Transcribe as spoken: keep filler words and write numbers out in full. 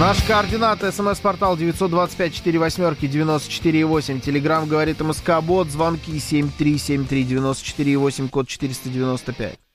Наши координаты. СМС-портал девятьсот двадцать пять сорок восемь девяносто четыре восемь. Телеграм говорит МСК-бот. Звонки семь три семь три девяносто четыре восемь, код четыреста девяносто пять.